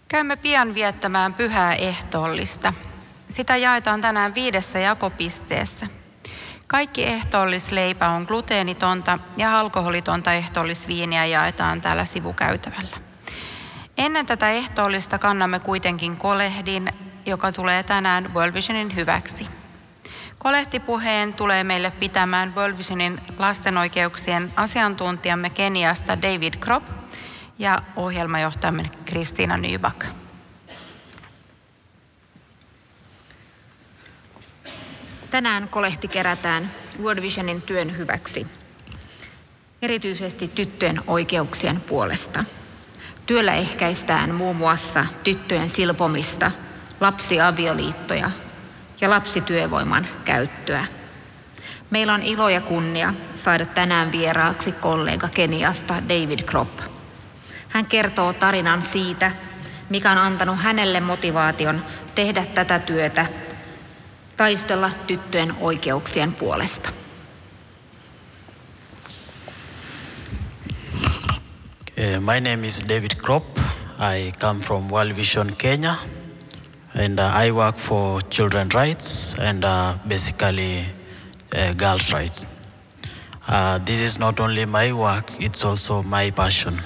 Käymme pian viettämään pyhää ehtoollista. Sitä jaetaan tänään 5 jakopisteessä. Kaikki ehtoollisleipä on gluteenitonta ja alkoholitonta ehtoollisviiniä jaetaan täällä sivukäytävällä. Ennen tätä ehtoollista kannamme kuitenkin kolehdin, joka tulee tänään World Visionin hyväksi. Kolehtipuheen tulee meille pitämään World Visionin lasten oikeuksien asiantuntijamme Keniasta David Krop ja ohjelmajohtajamme Kristiina Nyback. Tänään kolehti kerätään World Visionin työn hyväksi, erityisesti tyttöjen oikeuksien puolesta. Työllä ehkäistään muun muassa tyttöjen silpomista, lapsiavioliittoja ja lapsityövoiman käyttöä. Meillä on ilo ja kunnia saada tänään vieraaksi kollega Keniasta David Krop. Hän kertoo tarinan siitä, mikä on antanut hänelle motivaation tehdä tätä työtä, taistella tyttöjen oikeuksien puolesta. My name is David Krop. I come from World Vision, Kenya, and I work for children's rights and basically girls' rights. This is not only my work, it's also my passion.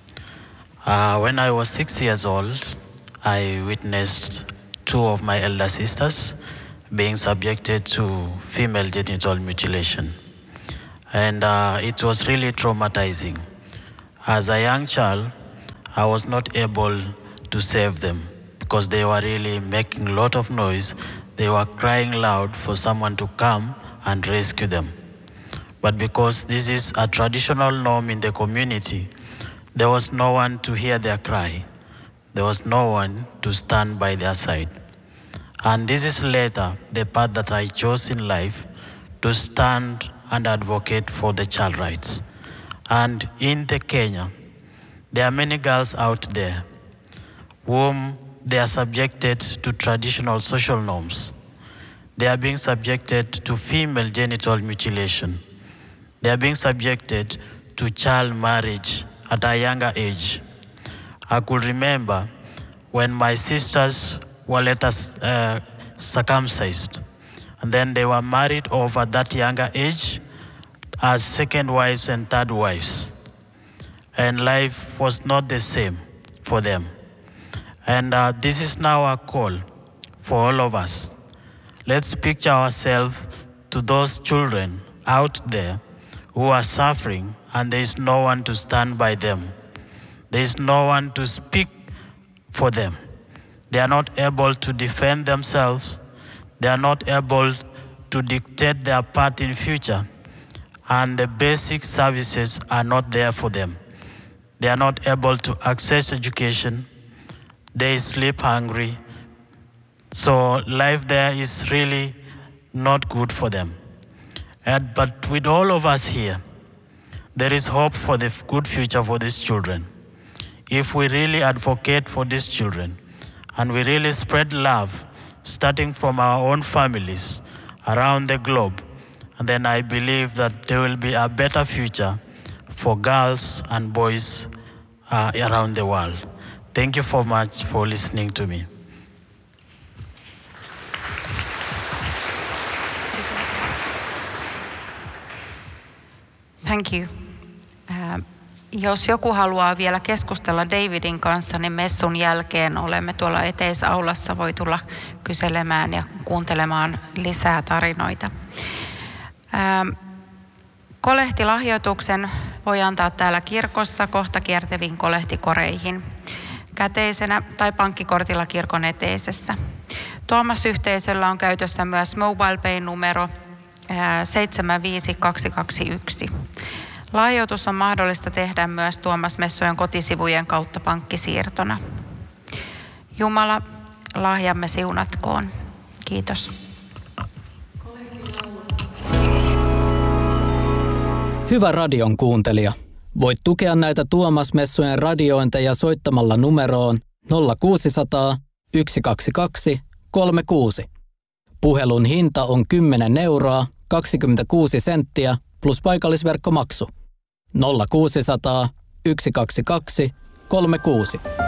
When I was 6 years old, I witnessed 2 of my elder sisters being subjected to female genital mutilation. And it was really traumatizing. As a young child, I was not able to save them because they were really making a lot of noise. They were crying loud for someone to come and rescue them. But because this is a traditional norm in the community, there was no one to hear their cry. There was no one to stand by their side. And this is later the path that I chose in life, to stand and advocate for the child rights. And in the Kenya, there are many girls out there whom they are subjected to traditional social norms. They are being subjected to female genital mutilation. They are being subjected to child marriage at a younger age. I could remember when my sisters were later circumcised, and then they were married off at that younger age as second wives and third wives. And life was not the same for them. And this is now a call for all of us. Let's picture ourselves to those children out there who are suffering and there is no one to stand by them. There is no one to speak for them. They are not able to defend themselves. They are not able to dictate their path in future. And the basic services are not there for them. They are not able to access education. They sleep hungry. So life there is really not good for them. But with all of us here, there is hope for the good future for these children. If we really advocate for these children and we really spread love, starting from our own families around the globe, and then I believe that there will be a better future for girls and boys around the world. Thank you so much for listening to me. Thank you. Jos joku haluaa vielä keskustella Davidin kanssa, niin messun jälkeen olemme tuolla eteisaulassa, voi tulla kyselemään ja kuuntelemaan lisää tarinoita. Kolehtilahjoituksen voi antaa täällä kirkossa kohta kiertäviin kolehtikoreihin, käteisenä tai pankkikortilla kirkon eteisessä. Tuomas-yhteisöllä on käytössä myös Mobile Pay-numero 75221. Lahjoitus on mahdollista tehdä myös Tuomas-messujen kotisivujen kautta pankkisiirtona. Jumala, lahjamme siunatkoon. Kiitos. Hyvä radion kuuntelija. Voit tukea näitä Tuomas-messujen radiointeja soittamalla numeroon 0600 122 36. Puhelun hinta on 10 euroa 26 senttiä plus paikallisverkkomaksu. 0600 122 36.